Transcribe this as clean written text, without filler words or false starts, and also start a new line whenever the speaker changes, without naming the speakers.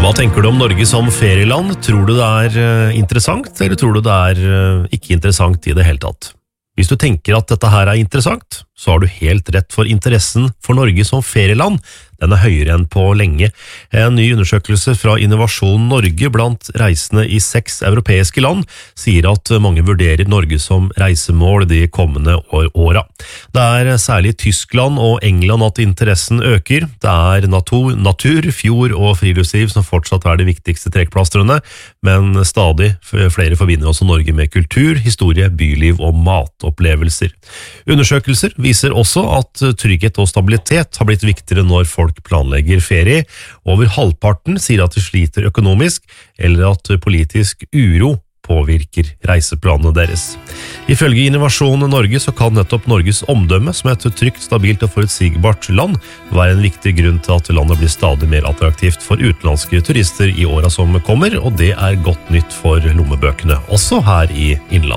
Hva tenker du om Norge som ferieland? Tror du det interessant, eller tror du det ikke interessant I det hele tatt? Hvis du tenker at dette her interessant, så har du helt rett, for interessen for Norge som ferieland, den høyere enn på lenge. En ny undersøkelse fra Innovasjon Norge blant reisende I 6 europeiske land sier at mange vurderer Norge som reisemål de kommende åra. Det særlig I Tyskland og England at interessen øker. Det natur, fjord og friluftsliv som fortsatt de viktigste trekkplastrene, men stadig flere forbinder også Norge med kultur, historie, byliv og matopplevelser. Undersøkelser viser også at trygghet og stabilitet har blitt viktigere når folk planlegger ferie. Over halvparten sier at de sliter økonomisk, eller at politisk uro påvirker reiseplanene deres. Ifølge Innovasjon Norge så kan nettopp Norges omdømme som et trygt, stabilt og forutsigbart land være en viktig grunn til at landet blir stadig mer attraktivt for utenlandske turister I åra som kommer, og det godt nytt for lommebøkene, også her I innlandet.